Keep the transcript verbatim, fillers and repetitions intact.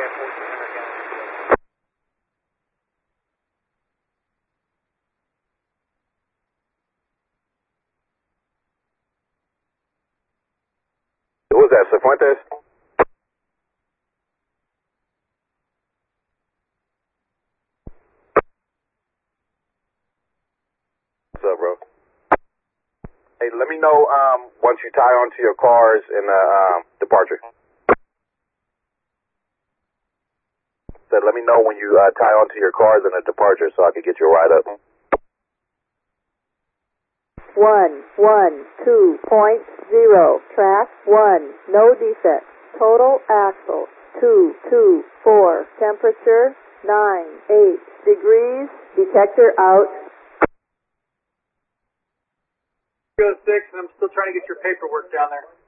fourteen hundred gallons. Who was that, Cifuentes? What's up, bro? Hey, let me know um, once you tie onto your cars in the um, departure. Said, let me know when you uh, tie onto your cars in the departure so I can get you a ride up. One, one, two point zero. Track one. No defects. Total axle. Two, two, four. Temperature nine, eight degrees. Detector out. Go six, and I'm still trying to get your paperwork down there.